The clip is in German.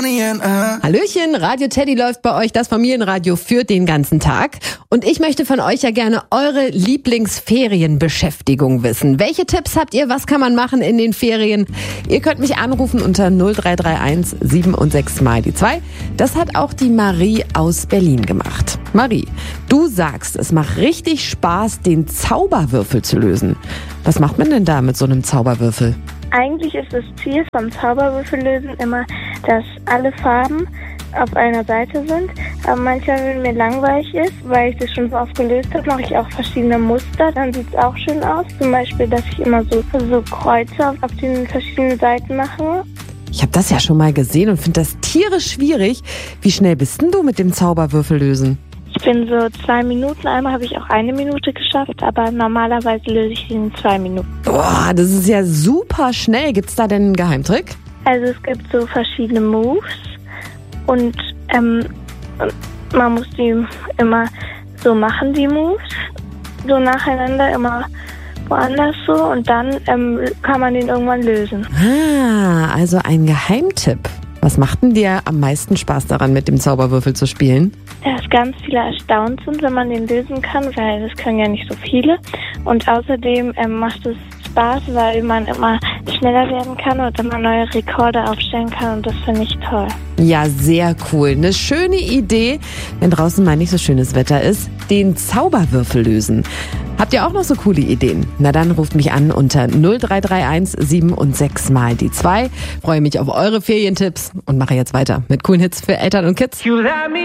Hallöchen, Radio Teddy läuft bei euch, das Familienradio für den ganzen Tag. Und ich möchte von euch ja gerne eure Lieblingsferienbeschäftigung wissen. Welche Tipps habt ihr? Was kann man machen in den Ferien? Ihr könnt mich anrufen unter 0331 7 und 6 mal die 2. Das hat auch die Marie aus Berlin gemacht. Marie, du sagst, es macht richtig Spaß, den Zauberwürfel zu lösen. Was macht man denn da mit so einem Zauberwürfel? Eigentlich ist das Ziel vom Zauberwürfellösen immer, dass alle Farben auf einer Seite sind. Aber manchmal, wenn mir langweilig ist, weil ich das schon so oft gelöst habe, mache ich auch verschiedene Muster. Dann sieht es auch schön aus. Zum Beispiel, dass ich immer so Kreuze auf den verschiedenen Seiten mache. Ich habe das ja schon mal gesehen und finde das tierisch schwierig. Wie schnell bist denn du mit dem Zauberwürfel lösen? Ich bin so 2 Minuten. Einmal habe ich auch 1 Minute geschafft, aber normalerweise löse ich ihn in 2 Minuten. Boah, das ist ja super schnell. Gibt's da denn einen Geheimtrick? Also es gibt so verschiedene Moves und man muss die immer so machen, die Moves, so nacheinander, immer woanders so und dann kann man den irgendwann lösen. Ah, also ein Geheimtipp. Was macht denn dir am meisten Spaß daran, mit dem Zauberwürfel zu spielen? Dass ganz viele erstaunt sind, wenn man den lösen kann, weil das können ja nicht so viele. Und außerdem macht es Spaß, weil man immer schneller werden kann und immer neue Rekorde aufstellen kann und das finde ich toll. Ja, sehr cool. Eine schöne Idee, wenn draußen mal nicht so schönes Wetter ist, den Zauberwürfel lösen. Habt ihr auch noch so coole Ideen? Na dann ruft mich an unter 0331 7 und 6 mal die 2. Freue mich auf eure Ferientipps und mache jetzt weiter mit coolen Hits für Eltern und Kids.